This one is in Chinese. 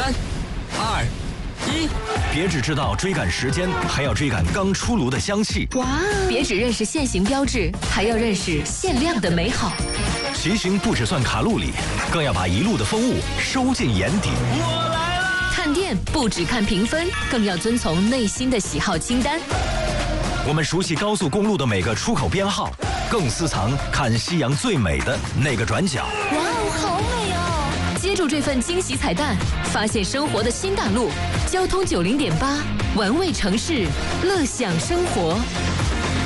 3、2、1， 别只知道追赶时间，还要追赶刚出炉的香气。 哇！别只认识现行标志，还要认识限量的美好。 骑行不只算卡路里，更要把一路的风物收进眼底。 我来啦！ 看店不只看评分，更要遵从内心的喜好清单。 我们熟悉高速公路的每个出口编号，更私藏看夕阳最美的那个转角。 哇哦，好美哦！接住这份惊喜彩蛋，发现生活的新大陆。交通90.8，玩味城市，乐享生活。